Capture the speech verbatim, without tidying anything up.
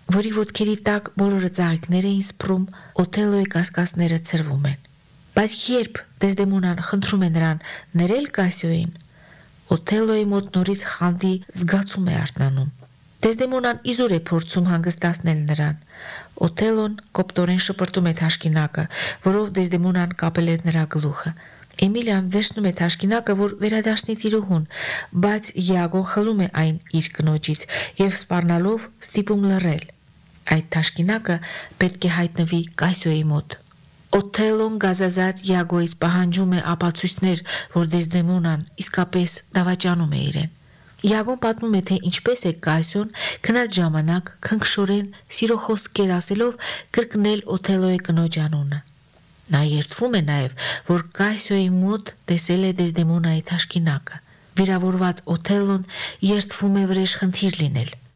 որի ոտքերի տակ բոլորը ծաղիկներ էին սփռում, Օթելոյի կասկածները ցրվում են։ Բայց երբ Դեզդեմոնան խնդրում է նրան ներել Կասիոյին, Օթելոյի մոտ նորից խանդի զգացում է արթնանում։ Դեզդեմոնան իզուր է փորձում հանգստացնել նրան։ Օթելոն կոպտորեն շպրտում է թաշկինակը, որով Դեզդեմոնան կապել էր նրա գլուխը։ Էմիլիան վերցնում է թաշկինակը, որ վերադարձնի տիրուհուն, բայց Իագոն խլում է այն իր կնոջից եւ սպառնալով ստիպում լռել։ Այդ թաշկինակը պետք է հայտնվի Կասիոյի մոտ։ Օթելոն գազազած Իագոյից պահանջում է ապացույցներ, որ Դեզդեմոնան իսկապես դավաճանում է իրեն։ Իագոն պատմում է, թե ինչպես է Կասիոն քնած ժամանակ քնքշորեն սիրո խոսքեր ասելով կրկնել Օթելոյի կնոջ անունը։ Նա երդվում է նաև, որ Կասիոյի մոտ տեսել է Դեզդեմոնայի թաշկինակը։ Վիրավորված Օթելոն երդվում է վրեժխնդիր լինել։